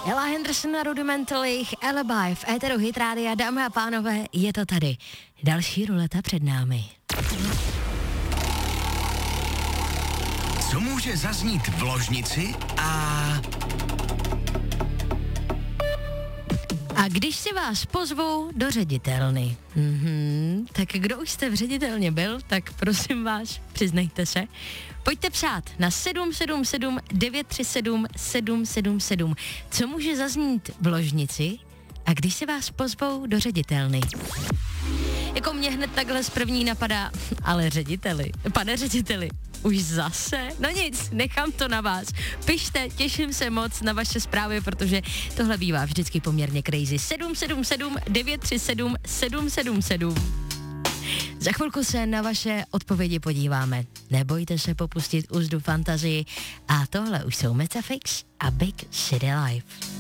Ella Henderson a Rudimental, jejich Alibi v éteru Hit Rádia. Dámy a pánové, je to tady. Další ruleta před námi. Co může zaznít v ložnici A když si vás pozvou do ředitelny, tak kdo už jste v ředitelně byl, tak prosím vás, přiznejte se. Pojďte psát na 777 937 777. Co může zaznít v ložnici a když se vás pozvou do ředitelny? Jako mě hned takhle z první napadá, ale pane řediteli, už zase? No nic, nechám to na vás. Pište, těším se moc na vaše zprávy, protože tohle bývá vždycky poměrně crazy. 777 937 777. Za chvilku se na vaše odpovědi podíváme. Nebojte se popustit úzdu fantazii a tohle už jsou Metafix a Big City Life.